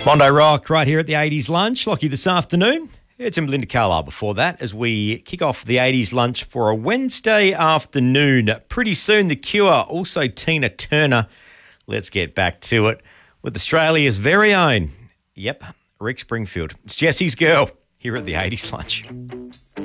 Mondo Rock right here at the 80s lunch. Lockie this afternoon. It's in Belinda Carlisle before that as we kick off the 80s lunch for a Wednesday afternoon. Pretty soon The Cure, also Tina Turner. Let's get back to it with Australia's very own, Rick Springfield. It's Jesse's Girl here at the 80s lunch.